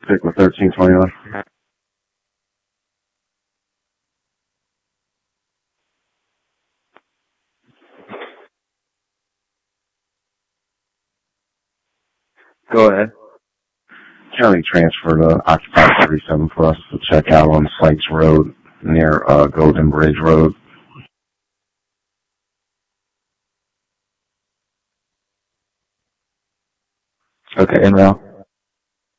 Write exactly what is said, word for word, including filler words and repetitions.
Stick with thirteen twenty-one. Go ahead. County transfer to Occupy thirty-seven for us to check out on Sykes Road near uh, Golden Bridge Road. Okay, en route.